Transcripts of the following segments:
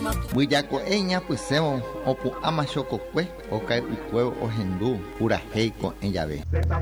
Buyako eña puseo opu ama chococue o cae ucueo o hendú pura heico en llave.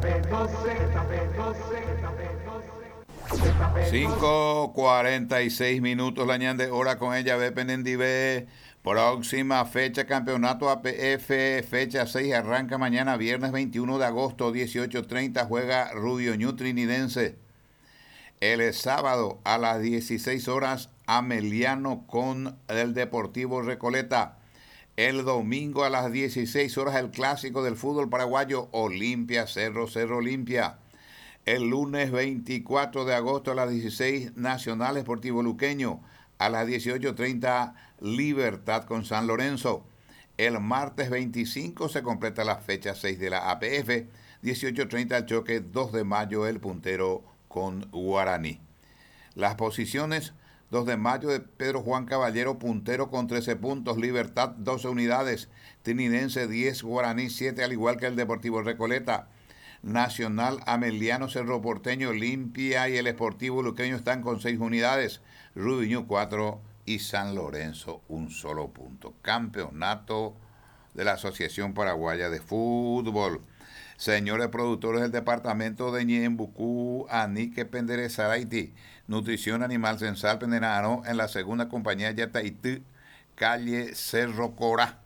5:46 minutos la ñande hora con ella ve penendive. Próxima fecha campeonato APF fecha 6 arranca mañana viernes 21 de agosto 18:30 juega Rubio Ñu Trinidense. El sábado a las 16 horas Ameliano con el Deportivo Recoleta. El domingo a las 16 horas el clásico del fútbol paraguayo Olimpia Cerro Olimpia. El lunes 24 de agosto a las 16 Nacional Esportivo Luqueño. A las 18:30 Libertad con San Lorenzo. El martes 25 se completa la fecha 6 de la APF. 18:30 el choque 2 de mayo el Puntero con Guaraní. Las posiciones: 2 de mayo de Pedro Juan Caballero, puntero con 13 puntos, Libertad 12 unidades, Trinidense 10, Guaraní 7, al igual que el Deportivo Recoleta. Nacional, Ameliano, Cerro Porteño, Olimpia y el Esportivo Luqueño están con 6 unidades, Rubiño 4 y San Lorenzo un solo punto. Campeonato de la Asociación Paraguaya de Fútbol. Señores productores del departamento de Ñembucú, Anique Pendereza, Haití, Nutrición Animal Censal Pendenano, en la segunda compañía Yataití, calle Cerro Corá.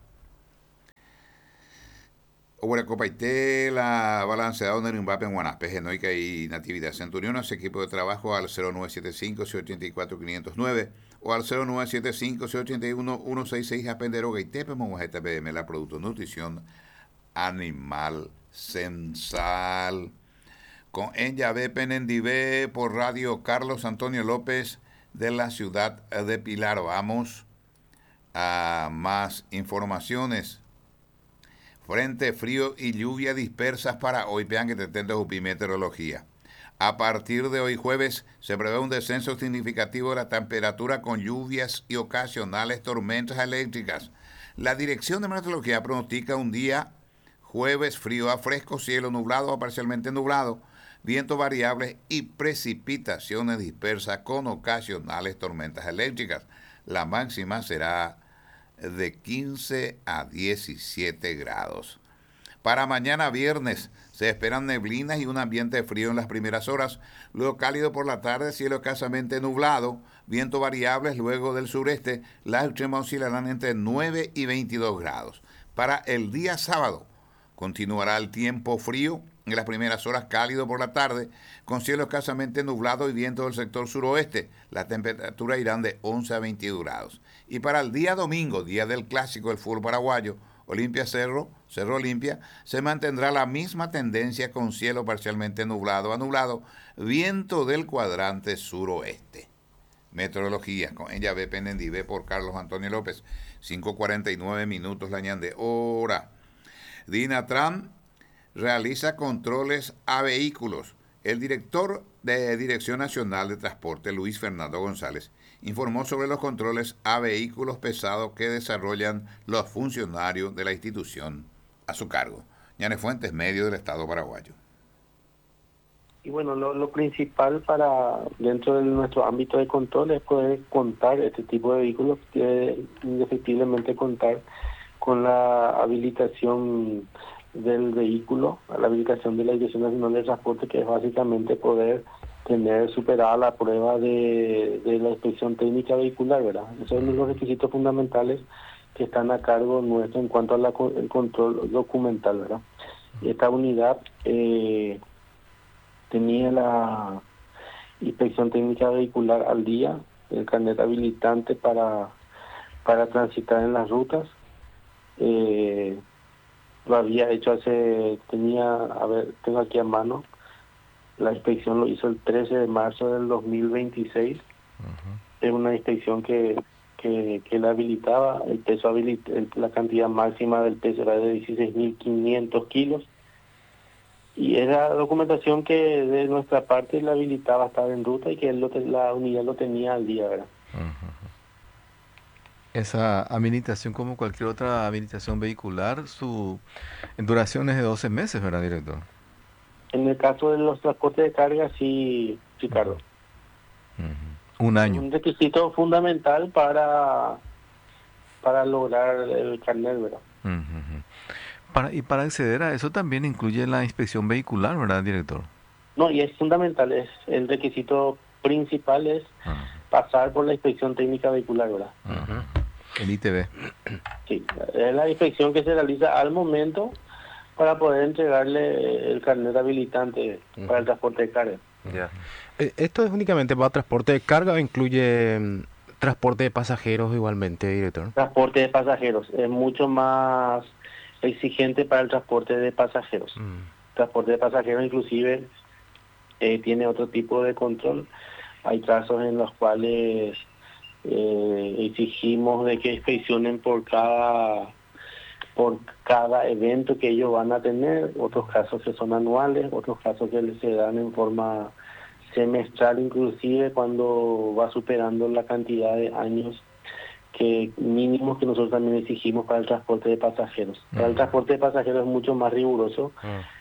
Obra Copaité, la balanceada de Mbappé en Guanape, Genoica y Natividad Centurión, ese equipo de trabajo al 0975-684-509 o al 0975-681-166 a Penderoga y Tepe, Monjeta PM, la Producto Nutrición Animal Censal. Con Enyabe Penendivé por radio Carlos Antonio López de la ciudad de Pilar. Vamos a más informaciones. Frente frío y lluvia dispersas para hoy. Vean que te tengo meteorología. A partir de hoy jueves se prevé un descenso significativo de la temperatura con lluvias y ocasionales tormentas eléctricas. La Dirección de Meteorología pronostica un día jueves frío a fresco, cielo nublado a parcialmente nublado, vientos variables y precipitaciones dispersas con ocasionales tormentas eléctricas. La máxima será de 15 a 17 grados. Para mañana viernes se esperan neblinas y un ambiente frío en las primeras horas, luego cálido por la tarde, cielo escasamente nublado, vientos variables luego del sureste, las extremas oscilarán entre 9 y 22 grados. Para el día sábado continuará el tiempo frío, en las primeras horas cálido por la tarde, con cielo escasamente nublado y viento del sector suroeste. Las temperaturas irán de 11 a 22 grados. Y para el día domingo, día del clásico del fútbol paraguayo, Olimpia Cerro Olimpia, se mantendrá la misma tendencia con cielo parcialmente nublado a nublado, viento del cuadrante suroeste. Meteorología, con ella ve Penendivé por Carlos Antonio López, 5:49 minutos la ñande hora. Dinatran realiza controles a vehículos. El director de Dirección Nacional de Transporte, Luis Fernando González, informó sobre los controles a vehículos pesados que desarrollan los funcionarios de la institución a su cargo. Ñane Fuentes, medio del Estado paraguayo. Y bueno, lo principal para dentro de nuestro ámbito de control es poder contar este tipo de vehículos, que indefectiblemente contar con la habilitación del vehículo, la habilitación de la Dirección Nacional de Transporte, que es básicamente poder tener superada la prueba de la inspección técnica vehicular, ¿verdad? Esos son los requisitos fundamentales que están a cargo nuestro en cuanto al control documental, ¿verdad? Y esta unidad tenía la inspección técnica vehicular al día, el carnet habilitante para transitar en las rutas. Lo había hecho tengo aquí a mano, la inspección lo hizo el 13 de marzo del 2026. Es una inspección que la habilitaba, el peso la cantidad máxima del peso era de 16.500 kilos, y era documentación que de nuestra parte la habilitaba a estar en ruta y que la unidad lo tenía al día, ¿verdad? Esa habilitación, como cualquier otra habilitación vehicular, su duración es de 12 meses, ¿verdad, director? En el caso de los transportes de carga, sí, Ricardo. Un año. Un requisito fundamental para para lograr el carnet, ¿verdad? Y para acceder a eso también incluye la inspección vehicular, ¿verdad, director? No, y es fundamental, es el requisito principal es pasar por la inspección técnica vehicular, ¿verdad? El ITV. Sí, es la inspección que se realiza al momento para poder entregarle el carnet habilitante para el transporte de carga. Ya. ¿Esto es únicamente para transporte de carga o incluye transporte de pasajeros igualmente, director? Transporte de pasajeros es mucho más exigente para el transporte de pasajeros. Transporte de pasajeros inclusive tiene otro tipo de control. Hay casos en los cuales exigimos de que inspeccionen por cada evento que ellos van a tener, otros casos que son anuales, otros casos que se dan en forma semestral, inclusive cuando va superando la cantidad de años que mínimos que nosotros también exigimos para el transporte de pasajeros. Para el transporte de pasajeros es mucho más riguroso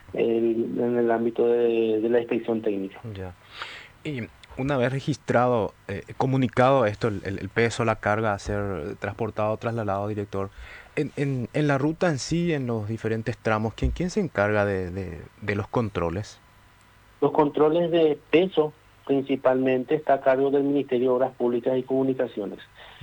en el ámbito de la inspección técnica. Ya. Y una vez registrado, comunicado esto, el peso, la carga a ser transportado, trasladado, director, en la ruta en sí, en los diferentes tramos, ¿quién se encarga de los controles? Los controles de peso principalmente está a cargo del Ministerio de Obras Públicas y Comunicaciones.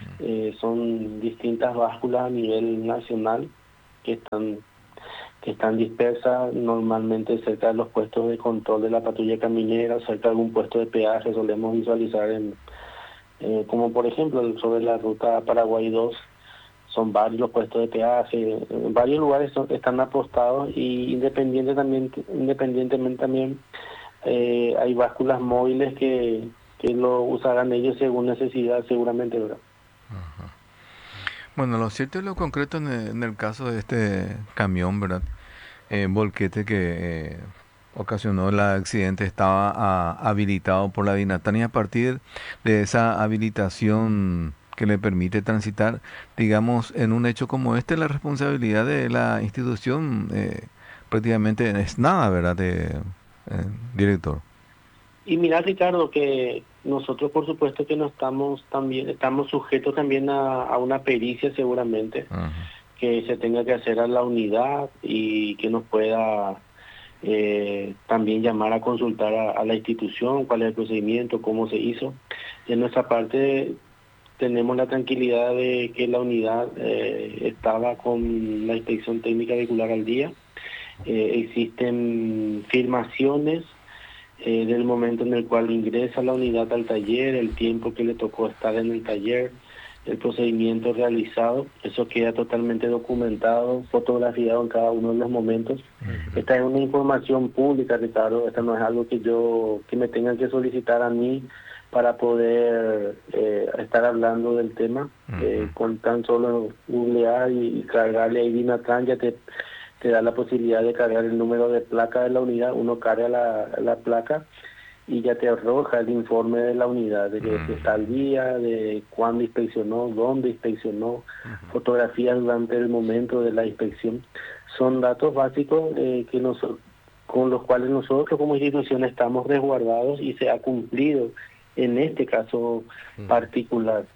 Son distintas básculas a nivel nacional que están dispersas normalmente cerca de los puestos de control de la patrulla caminera, cerca de algún puesto de peaje. Solemos visualizar como por ejemplo sobre la ruta Paraguay 2, son varios los puestos de peaje, en varios lugares están apostados y independientemente también hay básculas móviles que lo usarán ellos según necesidad seguramente, ¿verdad? Bueno, lo cierto y lo concreto en el caso de este camión, ¿verdad? Volquete que ocasionó el accidente estaba habilitado por la DINATAN, y a partir de esa habilitación que le permite transitar, digamos, en un hecho como este, la responsabilidad de la institución prácticamente es nada, ¿verdad, director? Y mira, Ricardo, que nosotros por supuesto que no estamos sujetos también a una pericia seguramente que se tenga que hacer a la unidad y que nos pueda también llamar a consultar a la institución cuál es el procedimiento, cómo se hizo. De nuestra parte tenemos la tranquilidad de que la unidad estaba con la inspección técnica vehicular al día. Existen filmaciones del momento en el cual ingresa la unidad al taller, el tiempo que le tocó estar en el taller, el procedimiento realizado. Eso queda totalmente documentado, fotografiado en cada uno de los momentos. Esta es una información pública, Ricardo. Esta no es algo que me tengan que solicitar a mí para poder estar hablando del tema. Con tan solo googlear y cargarle ahí DINATRAN ya te da la posibilidad de cargar el número de placa de la unidad. Uno carga la placa y ya te arroja el informe de la unidad, de que está al día, de cuándo inspeccionó, dónde inspeccionó, fotografías durante el momento de la inspección. Son datos básicos con los cuales nosotros como institución estamos resguardados y se ha cumplido en este caso particular.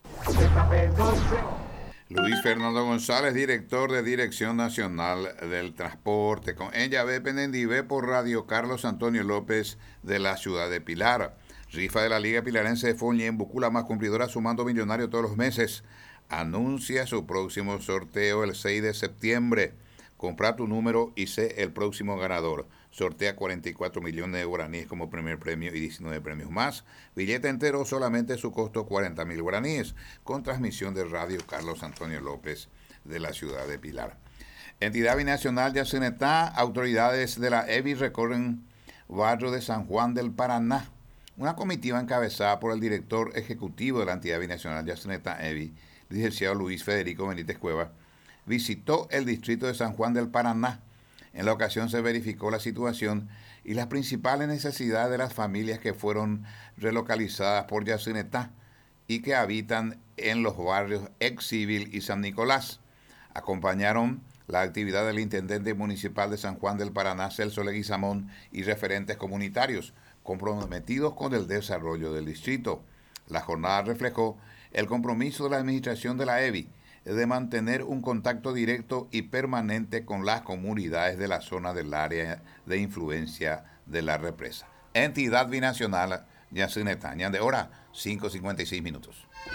Luis Fernando González, director de Dirección Nacional del Transporte, con ella ve Penendivé por Radio Carlos Antonio López de la ciudad de Pilar. Rifa de la Liga Pilarense de Foñen, Bucula más cumplidora sumando millonario todos los meses. Anuncia su próximo sorteo el 6 de septiembre. Compra tu número y sé el próximo ganador. Sortea 44 millones de guaraníes como primer premio y 19 premios más. Billete entero, solamente su costo 40.000 guaraníes. Con transmisión de Radio Carlos Antonio López de la ciudad de Pilar. Entidad binacional Yacinetá, autoridades de la EBI recorren barrio de San Juan del Paraná. Una comitiva encabezada por el director ejecutivo de la entidad binacional Yacinetá EBI, licenciado Luis Federico Benítez Cuevas, visitó el distrito de San Juan del Paraná. En la ocasión se verificó la situación y las principales necesidades de las familias que fueron relocalizadas por Yacinetá y que habitan en los barrios Ex Civil y San Nicolás. Acompañaron la actividad del intendente municipal de San Juan del Paraná, Celso Leguizamón, y referentes comunitarios comprometidos con el desarrollo del distrito. La jornada reflejó el compromiso de la administración de la EBI de mantener un contacto directo y permanente con las comunidades de la zona del área de influencia de la represa. Entidad binacional Yacinetaña de hora 5:56 minutos.